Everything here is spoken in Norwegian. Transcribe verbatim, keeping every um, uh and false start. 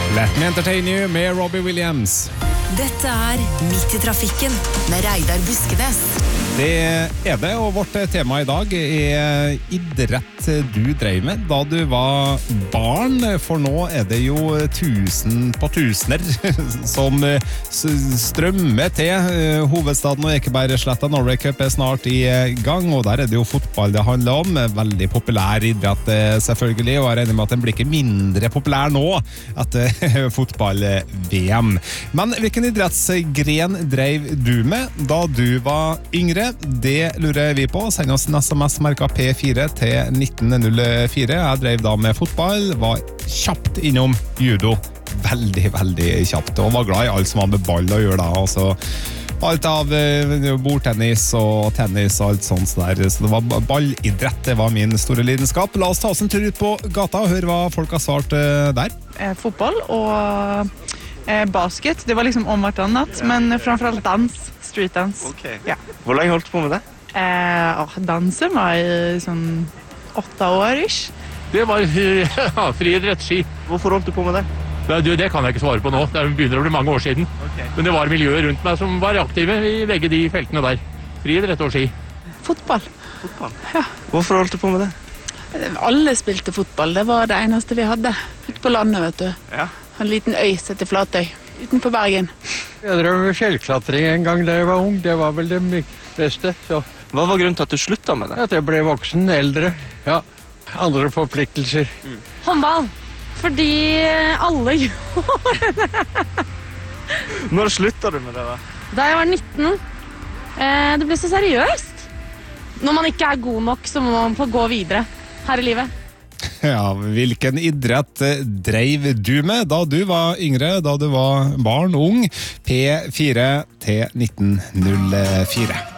Let me entertain you med Robbie Williams. Dette er Midt i trafikken med Reidar Buskenes. Det er det, og vårt tema i dag er idrett du drev med da du var barn, for nå er det jo tusen på tusener som strømmer til hovedstaden og Ekebergsletta. Norway Cup er snart i gang, og der er det jo fotball det handler om. Veldig populær idrett selvfølgelig, og jeg regner med at den blir ikke mindre populær nå etter fotball-V M. Men hvilken idrettsgren drev du med da du var yngre? Det lurer vi på. Send oss en S M S merket P fire til nitten null fire. Jeg drev da med fotball, var kjapt innom judo. Veldig, veldig kjapt. Og var glad i alt som var med ball å gjøre da. Altså, alt av bordtennis og tennis og alt sånt der. Så det var ballidrett, det var min store lidenskap. La oss ta oss en tur ut på gata og høre hva folk har svart der. Eh, fotball og eh, basket. Det var liksom om hverandre, men framfor alt dans. Streetdance. Okay. Ja. Hvor lenge holdt du på med det? Eh, danse var i sånn åtte år ish. Det var ja, friidrettsski. Hvorfor holdt du på med det? Det, det kan jeg ikke svare på nå. Det begynner å bli mange år siden. Okay. Men det var miljøet rundt meg som var aktive i begge de feltene der. Friidrett og ski. Fotball. Fotball? Ja. Hvorfor holdt du på med det? Alle spilte fotball. Det var det eneste vi hadde. Ute på landet, vet du. Ja. En liten øy etter Flatøy. Utenfor Bergen. Jeg drev med fjellklatring en gang da jeg var ung. Det var vel det beste. Så. Hva var grunnen til at du sluttet med det? At jeg ble voksen, eldre. Ja, andre forpliktelser. Mm. Håndball. Fordi alle gjorde det. Når sluttet du med det da? Da jeg var nitten. Eh, det ble så seriøst. Når man ikke er god nok, så må man få gå videre her i livet. Ja, hvilken idrett drev du med da du var yngre, da du var barn, ung? P fire til nitten null fire.